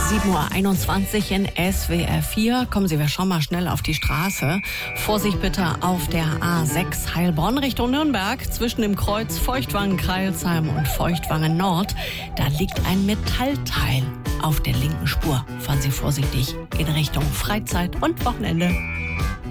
7:21 Uhr in SWR 4. Kommen Sie, wir schauen mal schnell auf die Straße. Vorsicht bitte auf der A6 Heilbronn Richtung Nürnberg. Zwischen dem Kreuz Feuchtwangen-Kreilsheim und Feuchtwangen-Nord. Da liegt ein Metallteil auf der linken Spur. Fahren Sie vorsichtig in Richtung Freizeit und Wochenende.